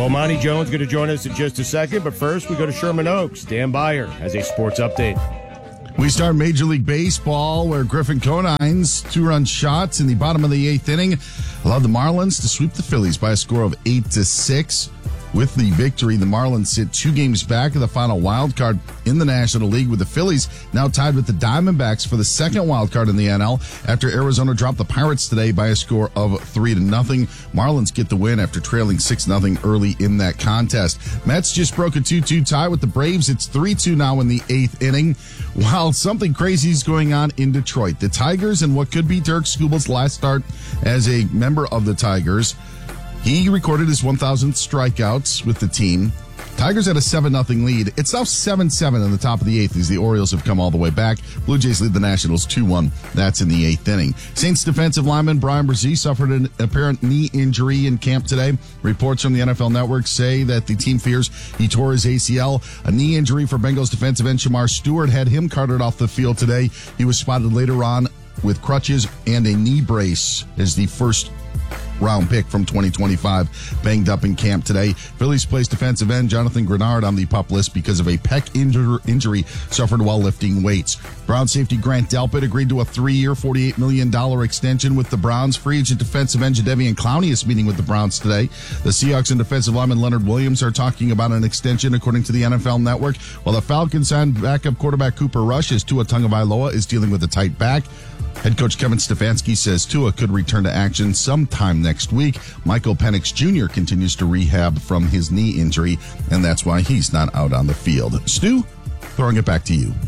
Bomani Jones going to join us in just a second, but first we go to Sherman Oaks. Dan Beyer has a sports update. We start Major League Baseball, where Griffin Conine's 2-run shots in the bottom of the 8th inning allowed the Marlins to sweep the Phillies by a score of 8-6. With the victory, the Marlins sit 2 games back of the final wild card in the National League, with the Phillies now tied with the Diamondbacks for the second wild card in the NL after Arizona dropped the Pirates today by a score of 3-0. Marlins get the win after trailing 6-0 early in that contest. Mets just broke a 2-2 tie with the Braves. It's 3-2 now in the 8th inning. While something crazy is going on in Detroit, the Tigers, and what could be Dirk Skubel's last start as a member of the Tigers, he recorded his 1,000th strikeouts with the team. Tigers had a 7-0 lead. It's now 7-7 in the top of the 8th as the Orioles have come all the way back. Blue Jays lead the Nationals 2-1. That's in the 8th inning. Saints defensive lineman Brian Brzee suffered an apparent knee injury in camp today. Reports from the NFL Network say that the team fears he tore his ACL. A knee injury for Bengals defensive end Shamar Stewart had him carted off the field today. He was spotted later on with crutches and a knee brace as the first round pick from 2025 banged up in camp today. Phillies placed defensive end Jonathan Grenard on the PUP list because of a pec injury suffered while lifting weights. Brown safety Grant Delpit agreed to a 3-year, $48 million extension with the Browns. Free agent defensive end Jadeveon Clowney is meeting with the Browns today. The Seahawks and defensive lineman Leonard Williams are talking about an extension, according to the NFL Network, while the Falcons signed backup quarterback Cooper Rush as Tua Tagovailoa is dealing with a tight back. Head coach Kevin Stefanski says Tua could return to action sometime next week. Michael Penix Jr. continues to rehab from his knee injury, and that's why he's not out on the field. Stu, throwing it back to you.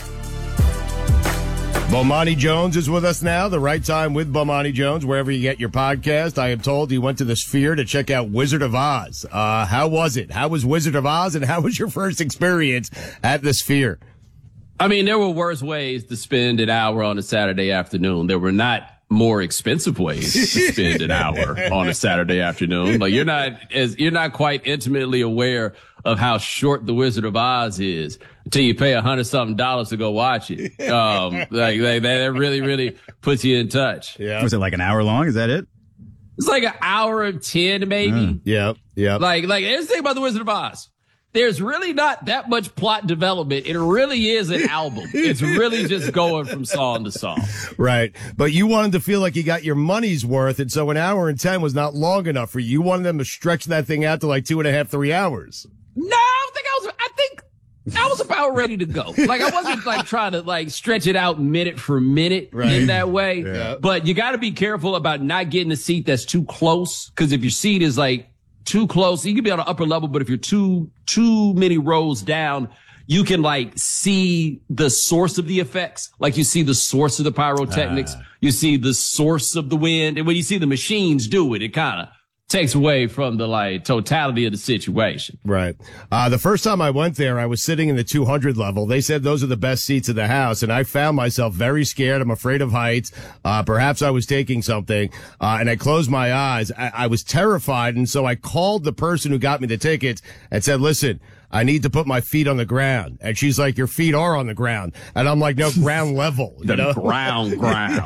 Bomani Jones is with us now. The Right Time with Bomani Jones, wherever you get your podcast. I am told he went to the Sphere to check out Wizard of Oz. How was it? How was Wizard of Oz, and how was your first experience at the Sphere? I mean, there were worse ways to spend an hour on a Saturday afternoon. There were not more expensive ways to spend an hour on a Saturday afternoon. Like you're not quite intimately aware of how short the Wizard of Oz is until you pay $100-something to go watch it. That really puts you in touch. Yeah. Was it like an hour long? Is that it? It's like an hour of 10, maybe. Yeah. Like here's the thing about the Wizard of Oz. There's really not that much plot development. It really is an album. It's really just going from song to song. Right. But you wanted to feel like you got your money's worth, and so an hour and 10 was not long enough for you. You wanted them to stretch that thing out to like 2.5, 3 hours. No, I think I was about ready to go. Like I wasn't like trying to like stretch it out minute for minute in that way. Yeah. But you got to be careful about not getting a seat that's too close, because if your seat is like too close, you can be on the upper level, but if you're too many rows down, you can like see the source of the effects. Like you see the source of the pyrotechnics, you see the source of the wind, and when you see the machines do it, it kind of takes away from the like totality of the situation. Right. The first time I went there, I was sitting in the 200 level. They said those are the best seats in the house, and I found myself very scared. I'm afraid of heights. Perhaps I was taking something, and I closed my eyes. I was terrified, and so I called the person who got me the tickets and said, listen, I need to put my feet on the ground. And she's like, your feet are on the ground. And I'm like, no, ground level. Ground.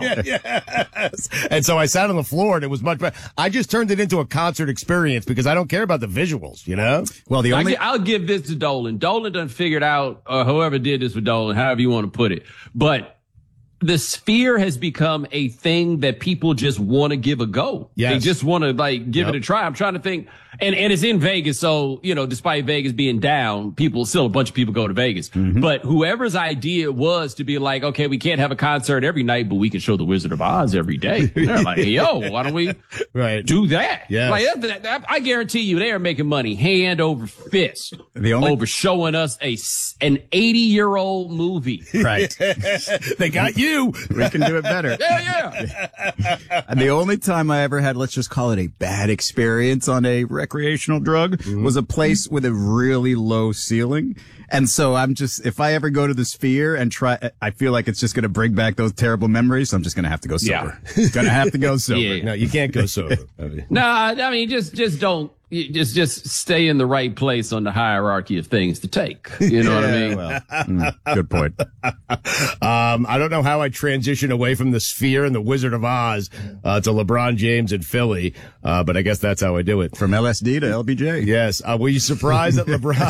Yes. And so I sat on the floor, and it was much better. I just turned it into a concert experience because I don't care about the visuals, you know? Well, I'll give this to Dolan. Dolan done figured out, or whoever did this with Dolan, however you want to put it. But the Sphere has become a thing that people just want to give a go. Yes. They just want to like give it a try. I'm trying to think. And it's in Vegas. So, you know, despite Vegas being down, still a bunch of people go to Vegas. Mm-hmm. But whoever's idea was to be like, okay, we can't have a concert every night, but we can show the Wizard of Oz every day. They're like, yo, why don't we do that? Yeah. Like, I guarantee you they are making money hand over fist over showing us an 80-year-old movie. Right. They got you. We can do it better. Yeah. And the only time I ever had, let's just call it a bad experience on a recreational drug, was a place with a really low ceiling. And so if I ever go to the Sphere and I feel like it's just going to bring back those terrible memories. So I'm just going to have to go sober. Gonna have to go sober. Yeah. No, you can't go sober. No, I mean, just don't you just stay in the right place on the hierarchy of things to take. You know what I mean? Well, good point. I don't know how I transition away from the Sphere and the Wizard of Oz to LeBron James and Philly, but I guess that's how I do it. From LSD to LBJ. Yes. Were you surprised that LeBron?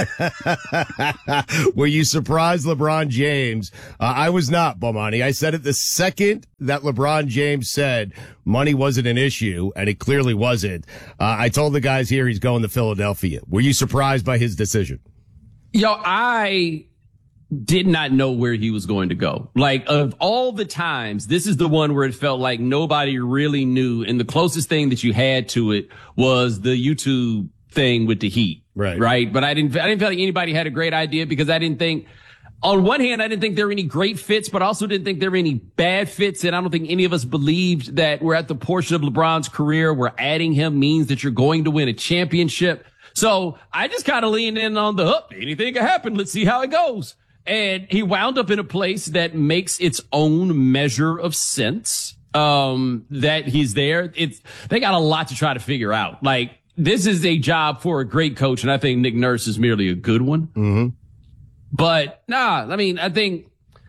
Were you surprised LeBron James? I was not, Bomani. I said it the second that LeBron James said money wasn't an issue, and it clearly wasn't. I told the guys here he's going to Philadelphia. Were you surprised by his decision? Yo, I did not know where he was going to go. Like, of all the times, this is the one where it felt like nobody really knew. And the closest thing that you had to it was the YouTube thing with the Heat. Right. But I didn't feel like anybody had a great idea, because I didn't think, on one hand, I didn't think there were any great fits, but I also didn't think there were any bad fits. And I don't think any of us believed that we're at the portion of LeBron's career where adding him means that you're going to win a championship. So I just kind of leaned in on the hook. Anything can happen. Let's see how it goes. And he wound up in a place that makes its own measure of sense. That he's there. They got a lot to try to figure out. Like, this is a job for a great coach, and I think Nick Nurse is merely a good one. Mm-hmm. But I mean, I think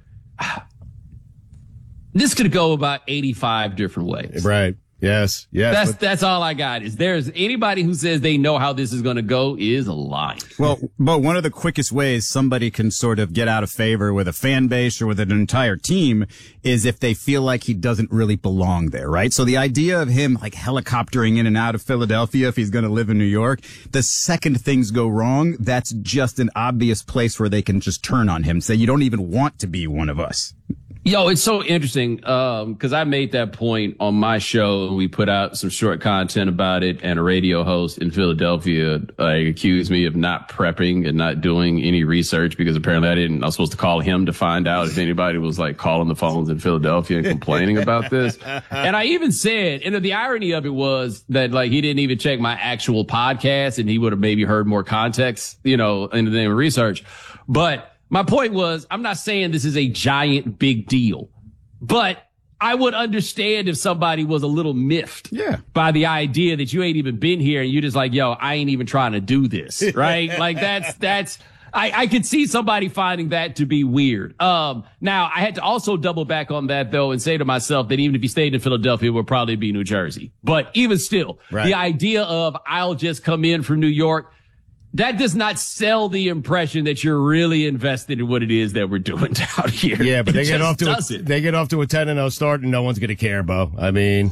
this could go about 85 different ways. Right. Yes. That's all I got. Is there's anybody who says they know how this is going to go is lying. Well, but one of the quickest ways somebody can sort of get out of favor with a fan base or with an entire team is if they feel like he doesn't really belong there, right? So the idea of him like helicoptering in and out of Philadelphia if he's going to live in New York, the second things go wrong, that's just an obvious place where they can just turn on him, say you don't even want to be one of us. Yo, it's so interesting, because I made that point on my show, and we put out some short content about it, and a radio host in Philadelphia accused me of not prepping and not doing any research, because apparently I was supposed to call him to find out if anybody was like calling the phones in Philadelphia and complaining about this. And I even said, and the irony of it was that like he didn't even check my actual podcast, and he would have maybe heard more context, in the name of research. But my point was, I'm not saying this is a giant big deal, but I would understand if somebody was a little miffed by the idea that you ain't even been here and you're just like, yo, I ain't even trying to do this, right? Like I could see somebody finding that to be weird. Now I had to also double back on that though and say to myself that even if he stayed in Philadelphia, it would probably be New Jersey. But even still, the idea of I'll just come in from New York, that does not sell the impression that you're really invested in what it is that we're doing down here. Yeah, but they get off to a 10-0 start, and no one's going to care, Bo. I mean,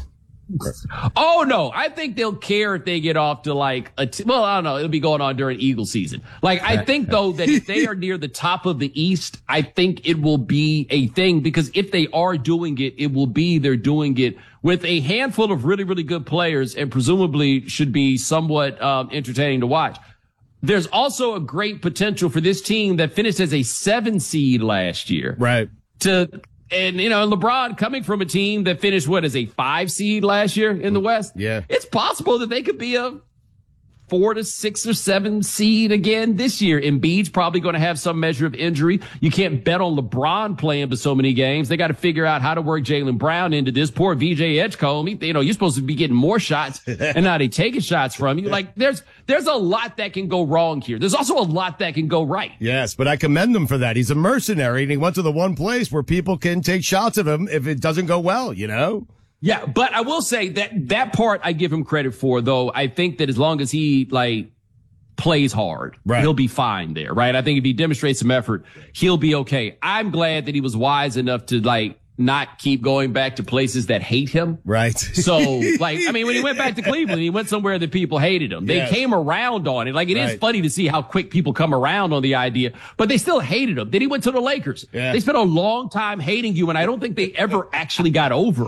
oh no, I think they'll care if they get off to like I don't know. It'll be going on during Eagle season. Like, I think though that if they are near the top of the East, I think it will be a thing, because if they are doing it, it will be they're doing it with a handful of really, really good players, and presumably should be somewhat entertaining to watch. There's also a great potential for this team that finished as a 7 seed last year. Right. And LeBron coming from a team that finished as a 5 seed last year in the West. Yeah. It's possible that they could be a 4 to 6 or 7 seed again this year. Embiid's probably going to have some measure of injury. You can't bet on LeBron playing for so many games. They got to figure out how to work Jaylen Brown into this. Poor VJ Edgecombe. You're supposed to be getting more shots, and now they taking shots from you. Like, there's a lot that can go wrong here. There's also a lot that can go right. Yes, but I commend him for that. He's a mercenary, and he went to the one place where people can take shots of him if it doesn't go well, Yeah, but I will say that part I give him credit for, though. I think that as long as he plays hard, he'll be fine there, right? I think if he demonstrates some effort, he'll be okay. I'm glad that he was wise enough to not keep going back to places that hate him. Right. So when he went back to Cleveland, he went somewhere that people hated him. They came around on it. It is funny to see how quick people come around on the idea, but they still hated him. Then he went to the Lakers. Yeah. They spent a long time hating you, and I don't think they ever actually got over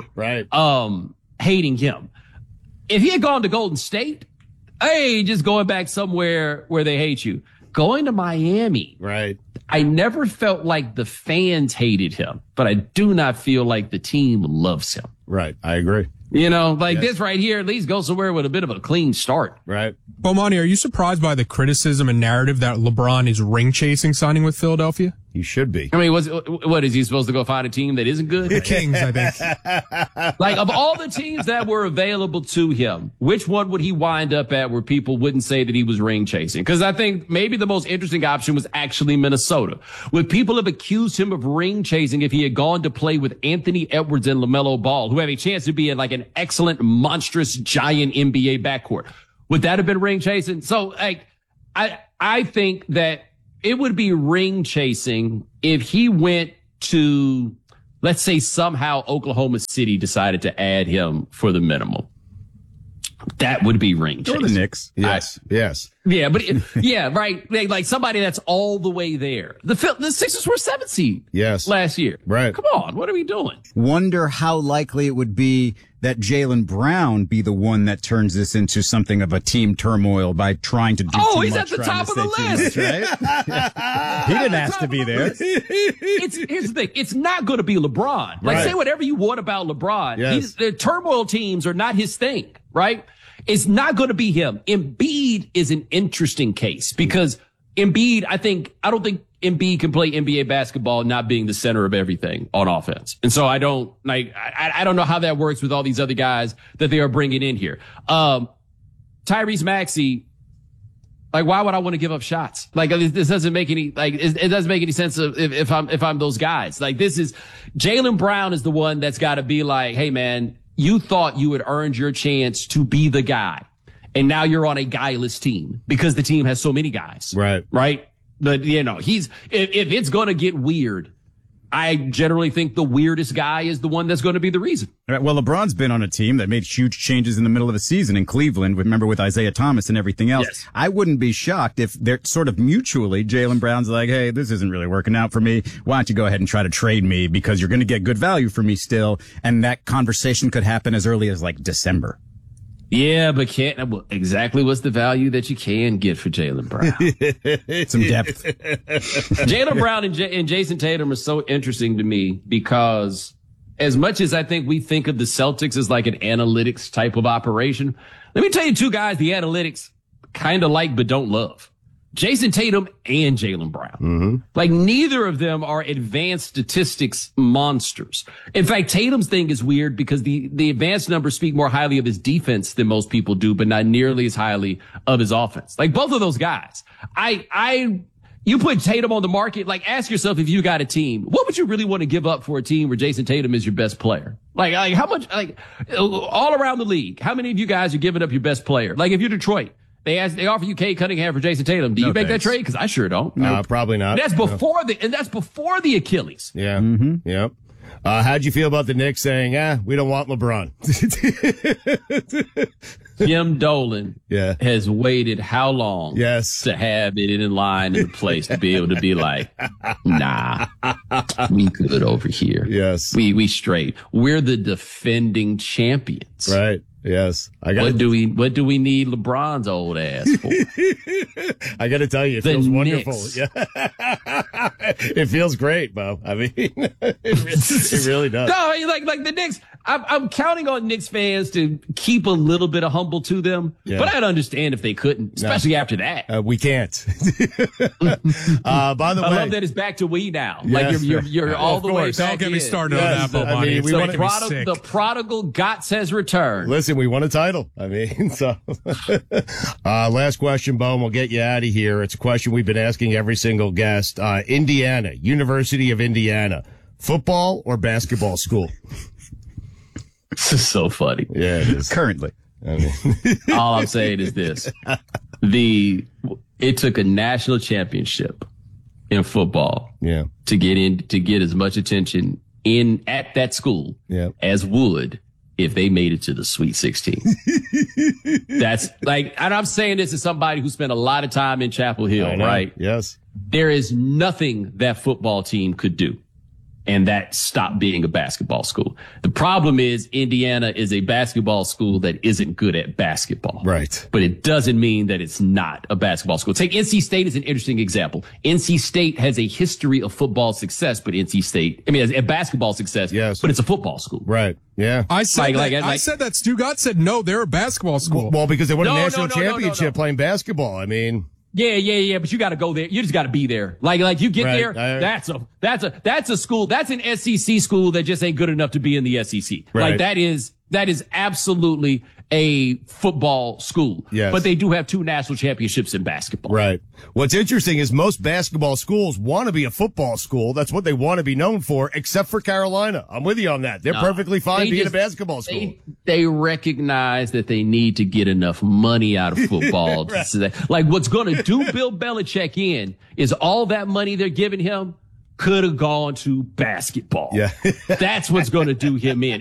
hating him. If he had gone to Golden State, just going back somewhere where they hate you. Going to Miami. Right. I never felt like the fans hated him, but I do not feel like the team loves him. Right. I agree. This right here at least goes somewhere with a bit of a clean start. Right. Bomani, are you surprised by the criticism and narrative that LeBron is ring chasing signing with Philadelphia? He should be. I mean, what is he supposed to go find a team that isn't good? The Kings, I think. Like, of all the teams that were available to him, which one would he wind up at where people wouldn't say that he was ring chasing? Because I think maybe the most interesting option was actually Minnesota. Would people have accused him of ring chasing if he had gone to play with Anthony Edwards and LaMelo Ball, who have a chance to be in like an excellent, monstrous, giant NBA backcourt? Would that have been ring chasing? So, like, I think that it would be ring chasing if he went to, let's say somehow Oklahoma City decided to add him for the minimum. That would be ring chasing. Or the Knicks. Yes. Yes. Yeah, but right. Like somebody that's all the way there. The Sixers were 7th seed. Yes. Last year. Right. Come on. What are we doing? Wonder how likely it would be that Jaylen Brown be the one that turns this into something of a team turmoil by trying to do too he's much, at the trying top to of the stay too list. much, right? He didn't ask to be there. Here's the thing. It's not going to be LeBron. Like, say whatever you want about LeBron. Yes. The turmoil teams are not his thing, right? It's not going to be him. Embiid is an interesting case because Embiid, I don't think Embiid can play NBA basketball not being the center of everything on offense. And so I don't know how that works with all these other guys that they are bringing in here. Tyrese Maxey, like, why would I want to give up shots? Like, this doesn't make any, like, it doesn't make any sense if I'm those guys. Like, Jaylen Brown is the one that's got to be like, hey man, you thought you had earned your chance to be the guy. And now you're on a guyless team because the team has so many guys. Right. Right. But, if it's going to get weird, I generally think the weirdest guy is the one that's going to be the reason. Right, well, LeBron's been on a team that made huge changes in the middle of the season in Cleveland. Remember with Isaiah Thomas and everything else. Yes. I wouldn't be shocked if they're sort of mutually, Jaylen Brown's like, hey, this isn't really working out for me. Why don't you go ahead and try to trade me because you're going to get good value for me still. And that conversation could happen as early as like December. Yeah, but exactly what's the value that you can get for Jaylen Brown? Some depth. Jaylen Brown and Jason Tatum are so interesting to me because as much as I think we think of the Celtics as like an analytics type of operation, let me tell you two guys the analytics kind of like but don't love. Jason Tatum and Jaylen Brown. Mm-hmm. Like, neither of them are advanced statistics monsters. In fact, Tatum's thing is weird because the advanced numbers speak more highly of his defense than most people do, but not nearly as highly of his offense. Like, both of those guys. You put Tatum on the market, like, ask yourself if you got a team, what would you really want to give up for a team where Jason Tatum is your best player? Like how much, like, all around the league, how many of you guys are giving up your best player? Like, if you're Detroit, they offer you Cade Cunningham for Jason Tatum. Do you make that trade? Because I sure don't. No, probably not. That's before the Achilles. Yeah. Mm-hmm. Yep. How'd you feel about the Knicks saying, we don't want LeBron? Jim Dolan has waited how long to have it in line in the place to be able to be like, nah, we good over here. Yes. We straight. We're the defending champions. Right. Yes. What do we need LeBron's old ass for? I got to tell you, it feels wonderful. Yeah. It feels great, Bo. I mean, it really does. No, like the Knicks, I'm counting on Knicks fans to keep a little bit of humble to them, but I'd understand if they couldn't, especially after that. We can't. By the way, I love that it's back to we now. Yes. Like you're all the way back. Don't get me started on that, Bo. I mean, the prodigal Gotts has returned. Listen, we won a title. I mean, so last question, Bo, and we'll get you out of here. It's a question we've been asking every single guest. Indiana, University of Indiana, football or basketball school? This is so funny. Yeah, it is. Currently. I mean. All I'm saying is this. It took a national championship in football to get as much attention at that school as would if they made it to the Sweet 16. That's like, and I'm saying this as somebody who spent a lot of time in Chapel Hill, right? Yes. There is nothing that football team could do. And that stopped being a basketball school. The problem is Indiana is a basketball school that isn't good at basketball. Right. But it doesn't mean that it's not a basketball school. Take NC State as an interesting example. NC State has a history of football success, but NC State, a basketball success, but it's a football school. Right. Yeah. I said that. Stu Gott said, no, they're a basketball school. Well, because they won a national championship playing basketball. I mean, Yeah. But you got to go there. You just got to be there. Like you get there. That's a school. That's an SEC school that just ain't good enough to be in the SEC. Right. Like that is absolutely a football school. Yes. But they do have 2 national championships in basketball. Right. What's interesting is most basketball schools want to be a football school. That's what they want to be known for, except for Carolina. I'm with you on that. They're perfectly fine being a basketball school. They recognize that they need to get enough money out of football. Right. Like what's going to do Bill Belichick in is all that money they're giving him could have gone to basketball. Yeah. That's what's going to do him in.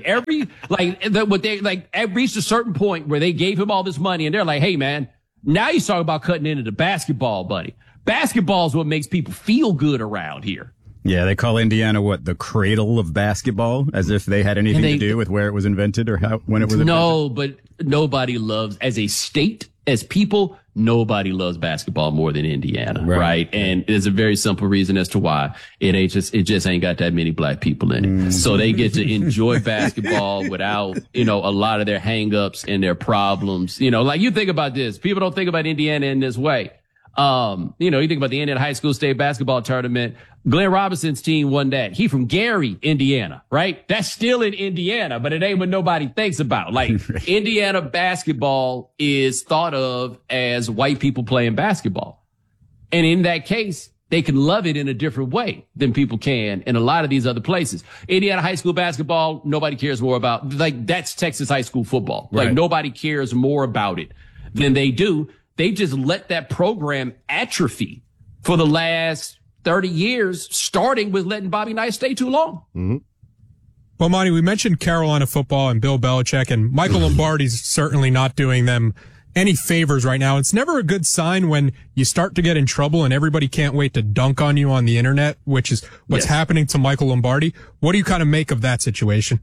It reached a certain point where they gave him all this money and they're like, hey man, now you're talking about cutting into the basketball, buddy. Basketball is what makes people feel good around here. Yeah, they call Indiana the cradle of basketball, as if they had anything to do with where it was invented or when it was invented. No, but nobody loves, as a state, as people, nobody loves basketball more than Indiana, right? And there's a very simple reason as to why. It just ain't got that many black people in it. So they get to enjoy basketball without, a lot of their hangups and their problems. Like you think about this. People don't think about Indiana in this way. You think about the Indiana High School State Basketball Tournament. Glenn Robinson's team won that. He from Gary, Indiana, right? That's still in Indiana, but it ain't what nobody thinks about. Like Indiana basketball is thought of as white people playing basketball. And in that case, they can love it in a different way than people can in a lot of these other places. Indiana high school basketball, nobody cares more about. Like that's Texas high school football. Like nobody cares more about it than they do. They just let that program atrophy for the last 30 years, starting with letting Bobby Knight stay too long. Mm-hmm. Well, Monty, we mentioned Carolina football and Bill Belichick, and Michael Lombardi's certainly not doing them any favors right now. It's never a good sign when you start to get in trouble and everybody can't wait to dunk on you on the internet, which is what's happening to Michael Lombardi. What do you kind of make of that situation?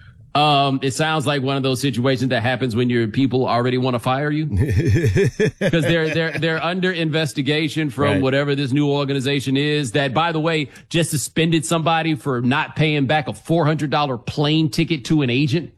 It sounds like one of those situations that happens when your people already want to fire you because they're under investigation from whatever this new organization is that, by the way, just suspended somebody for not paying back a $400 plane ticket to an agent.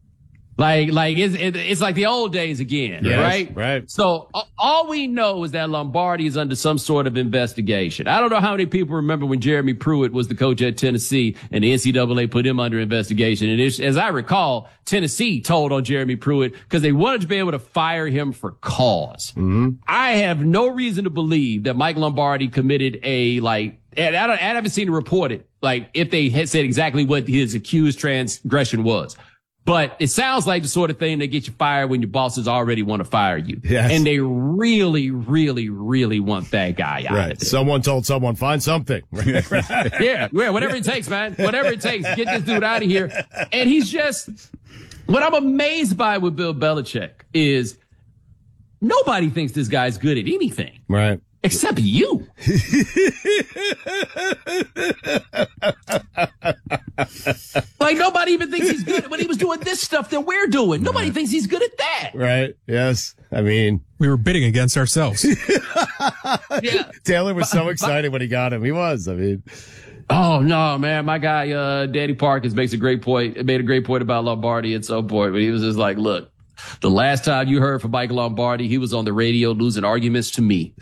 Like it's like the old days again, right? Right. So all we know is that Lombardi is under some sort of investigation. I don't know how many people remember when Jeremy Pruitt was the coach at Tennessee and the NCAA put him under investigation. And as I recall, Tennessee told on Jeremy Pruitt because they wanted to be able to fire him for cause. Mm-hmm. I have no reason to believe that Mike Lombardi committed and I haven't seen it reported, if they had said exactly what his accused transgression was. But it sounds like the sort of thing that gets you fired when your bosses already want to fire you. Yes. And they really, really, really want that guy out of there. Someone told someone, find something. Yeah, whatever it takes, man. Whatever it takes. Get this dude out of here. And he's just, what I'm amazed by with Bill Belichick is nobody thinks this guy's good at anything. Right. Except you. Like nobody even thinks he's good when he was doing this stuff that we're doing. Nobody thinks he's good at that. Right. Yes. I mean, we were bidding against ourselves. Yeah. Taylor was so excited when he got him. He was. I mean, oh no, man. My guy, Danny Parkins made a great point about Lombardi at some point, but he was just like, look, the last time you heard from Mike Lombardi, he was on the radio losing arguments to me.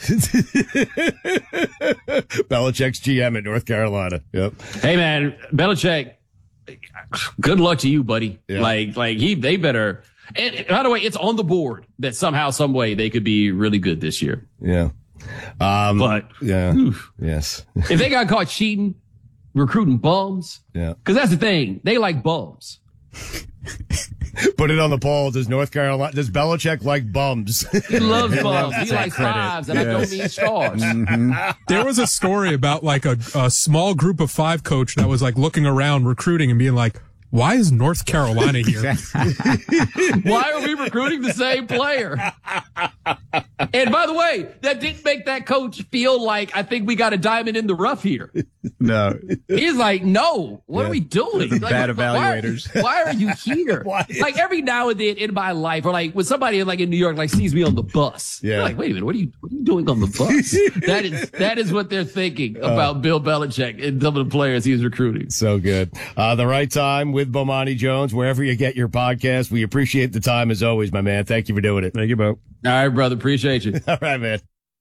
Belichick's GM at North Carolina. Yep. Hey man, Belichick, good luck to you, buddy. Yeah. They better. And by the way, it's on the board that somehow, some way they could be really good this year. Yeah. But yeah. Yes. If they got caught cheating, recruiting bums. Yeah. Cause that's the thing. They like bums. Put it on the poll. Does Belichick like bums? He loves bums. He likes fives, and I don't mean stars. Mm-hmm. There was a story about a small group of 5 coach that was looking around recruiting and being like, why is North Carolina here? Why are we recruiting the same player? And by the way, that didn't make that coach feel like, I think we got a diamond in the rough here. No. He's like, no, what are we doing? Bad evaluators. Why are you here? Every now and then in my life, or when somebody in New York sees me on the bus. Yeah. They're like, wait a minute, what are you doing on the bus? That is what they're thinking about Bill Belichick and some of the players he's recruiting. So good. The Right Time with Bomani Jones, wherever you get your podcast. We appreciate the time as always, my man. Thank you for doing it. Thank you, Bo. All right, brother. Appreciate you. All right, man.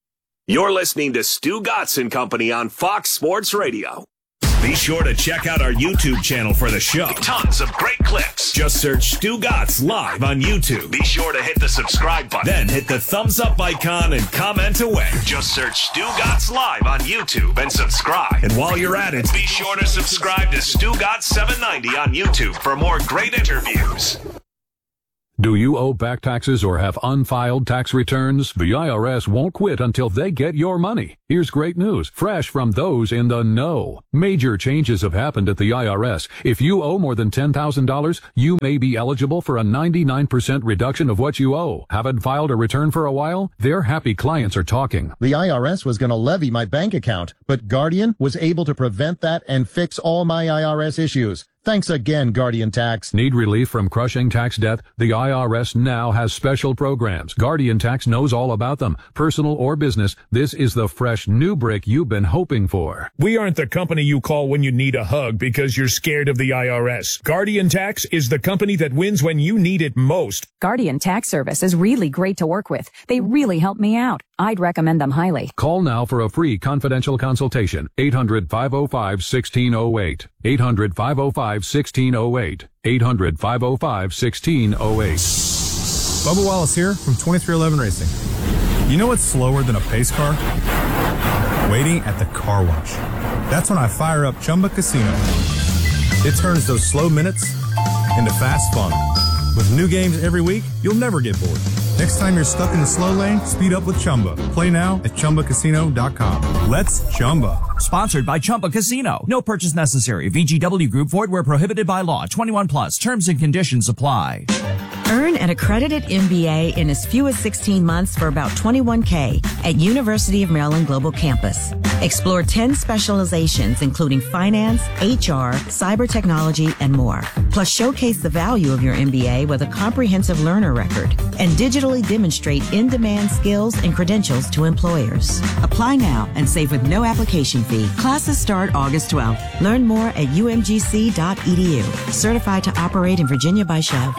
You're listening to Stu Gatz and Company on Fox Sports Radio. Be sure to check out our YouTube channel for the show. Tons of great clips. Just search Stu Gatz Live on YouTube. Be sure to hit the subscribe button. Then hit the thumbs up icon and comment away. Just search Stu Gatz Live on YouTube and subscribe. And while you're at it, be sure to subscribe to Stu Gatz 790 on YouTube for more great interviews. Do you owe back taxes or have unfiled tax returns? The IRS won't quit until they get your money. Here's great news, fresh from those in the know. Major changes have happened at the IRS. If you owe more than $10,000, you may be eligible for a 99% reduction of what you owe. Haven't filed a return for a while? Their happy clients are talking. The IRS was going to levy my bank account, but Guardian was able to prevent that and fix all my IRS issues. Thanks again, Guardian Tax. Need relief from crushing tax debt? The IRS now has special programs. Guardian Tax knows all about them. Personal or business, this is the fresh new brick you've been hoping for. We aren't the company you call when you need a hug because you're scared of the IRS. Guardian Tax is the company that wins when you need it most. Guardian Tax Service is really great to work with. They really helped me out. I'd recommend them highly. Call now for a free confidential consultation. 800-505-1608. 800-505-1608. 800-505-1608. Bubba Wallace here from 2311 Racing. You know what's slower than a pace car? Waiting at the car wash. That's when I fire up Chumba Casino. It turns those slow minutes into fast fun. With new games every week, you'll never get bored. Next time you're stuck in the slow lane, speed up with Chumba. Play now at ChumbaCasino.com. Let's Chumba. Sponsored by Chumba Casino. No purchase necessary. VGW Group. Void where prohibited by law. 21 plus. Terms and conditions apply. Earn an accredited MBA in as few as 16 months for about $21K at University of Maryland Global Campus. Explore 10 specializations, including finance, HR, cyber technology, and more. Plus, showcase the value of your MBA with a comprehensive learner record and digitally demonstrate in-demand skills and credentials to employers. Apply now and save with no application fee. Classes start August 12th. Learn more at umgc.edu. Certified to operate in Virginia by Chev.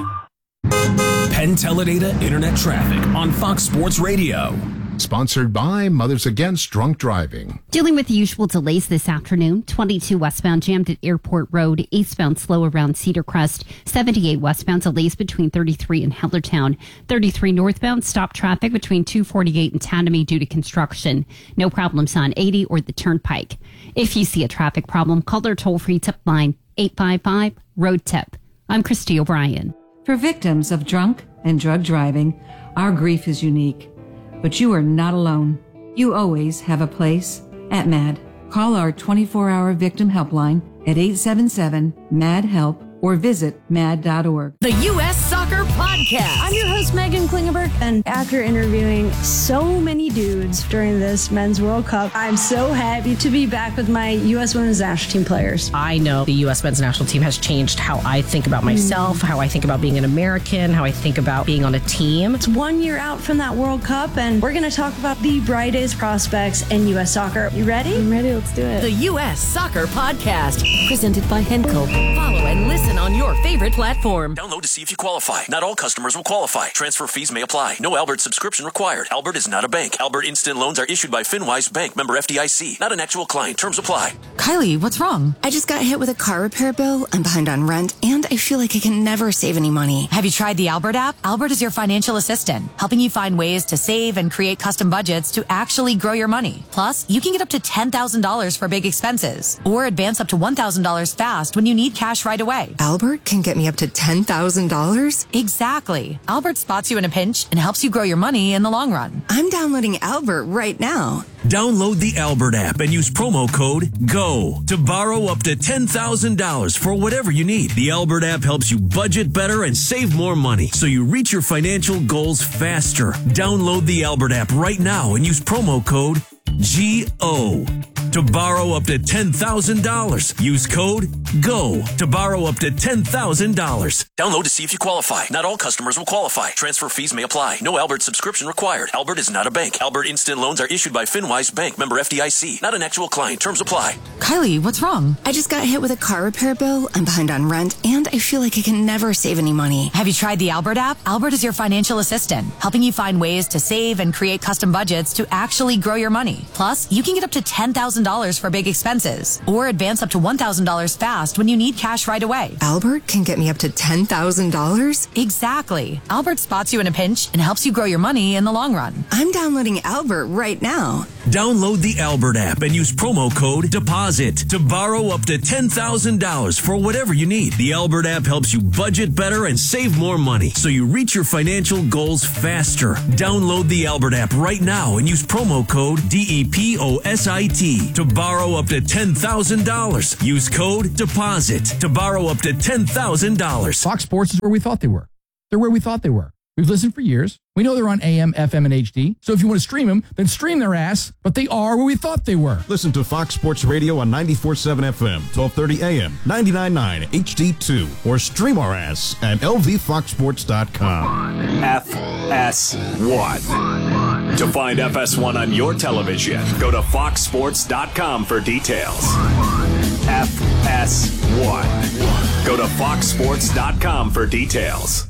Penn Teledata Internet Traffic on Fox Sports Radio. Sponsored by Mothers Against Drunk Driving. Dealing with the usual delays this afternoon. 22 westbound jammed at Airport Road. Eastbound slow around Cedar Crest. 78 westbound delays between 33 and Hellertown. 33 northbound stop traffic between 248 and Tanami due to construction. No problems on 80 or the Turnpike. If you see a traffic problem, call their toll-free tip line 855-ROAD-TIP. I'm Christy O'Brien. For victims of drunk and drug driving, our grief is unique. But you are not alone. You always have a place at MAD. Call our 24-hour victim helpline at 877-MAD-HELP or visit mad.org. The U.S. Soccer Podcast. I'm your host, Megan Klingenberg, and after interviewing so many dudes during this Men's World Cup, I'm so happy to be back with my U.S. Women's National Team players. I know the U.S. Men's National Team has changed how I think about myself, how I think about being an American, how I think about being on a team. It's 1 year out from that World Cup, and we're going to talk about the brightest prospects in U.S. soccer. You ready? I'm ready. Let's do it. The U.S. Soccer Podcast, presented by Henkel. Follow and listen on your favorite platform. Download to see if you qualify. Not all customers will qualify. Transfer fees may apply. No Albert subscription required. Albert is not a bank. Albert Instant Loans are issued by FinWise Bank, member FDIC. Not an actual client. Terms apply. Kylie, what's wrong? I just got hit with a car repair bill. I'm behind on rent, and I feel like I can never save any money. Have you tried the Albert app? Albert is your financial assistant, helping you find ways to save and create custom budgets to actually grow your money. Plus, you can get up to $10,000 for big expenses, or advance up to $1,000 fast when you need cash right away. Albert can get me up to $10,000? Exactly. Albert spots you in a pinch and helps you grow your money in the long run. I'm downloading Albert right now. Download the Albert app and use promo code GO to borrow up to $10,000 for whatever you need. The Albert app helps you budget better and save more money so you reach your financial goals faster. Download the Albert app right now and use promo code GO to borrow up to $10,000. Use code Go to borrow up to $10,000. Download to see if you qualify. Not all customers will qualify. Transfer fees may apply. No Albert subscription required. Albert is not a bank. Albert Instant Loans are issued by FinWise Bank, member FDIC. Not an actual client. Terms apply. Kylie, what's wrong? I just got hit with a car repair bill. I'm behind on rent, and I feel like I can never save any money. Have you tried the Albert app? Albert is your financial assistant, helping you find ways to save and create custom budgets to actually grow your money. Plus, you can get up to $10,000 for big expenses, or advance up to $1,000 fast when you need cash right away. Albert can get me up to $10,000? Exactly. Albert spots you in a pinch and helps you grow your money in the long run. I'm downloading Albert right now. Download the Albert app and use promo code DEPOSIT to borrow up to $10,000 for whatever you need. The Albert app helps you budget better and save more money so you reach your financial goals faster. Download the Albert app right now and use promo code DEPOSIT to borrow up to $10,000. Use code DEPOSIT to borrow up to $10,000. Fox Sports is where we thought they were. They're where we thought they were. We've listened for years. We know they're on AM, FM, and HD. So if you want to stream them, then stream their ass. But they are where we thought they were. Listen to Fox Sports Radio on 94.7 FM, 1230 AM, 99.9 HD2, or stream our ass at lvfoxsports.com. FS1. To find FS1 on your television, go to foxsports.com for details. FS1. Go to foxsports.com for details.